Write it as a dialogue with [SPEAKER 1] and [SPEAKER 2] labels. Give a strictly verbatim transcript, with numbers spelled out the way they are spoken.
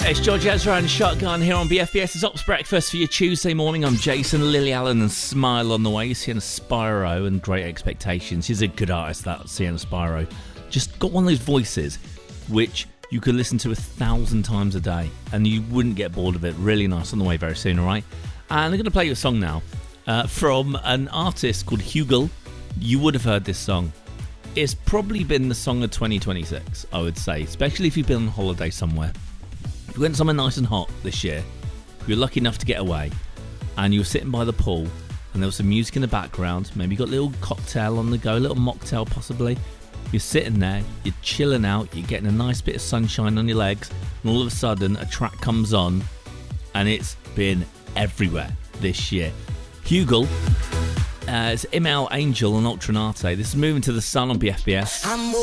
[SPEAKER 1] It's George Ezra and Shotgun here on B F B S's Ops Breakfast for your Tuesday morning. I'm Jason, Lily Allen and Smile on the way. Sienna Spyro and Great Expectations. She's a good artist, that Sienna Spyro. Just got one of those voices which you could listen to a thousand times a day and you wouldn't get bored of it. Really nice. On the way very soon, alright? And I'm going to play you a song now uh, from an artist called Hugel. You would have heard this song. It's probably been the song of twenty twenty-six, I would say, especially if you've been on holiday somewhere. If you went somewhere nice and hot this year, if you were lucky enough to get away, and you were sitting by the pool, and there was some music in the background, maybe you got a little cocktail on the go, a little mocktail possibly, you're sitting there, you're chilling out, you're getting a nice bit of sunshine on your legs, and all of a sudden a track comes on, and it's been everywhere this year. Hugel, uh, it's M L Angel and Ultranate. This is Moving to the Sun on B F B S.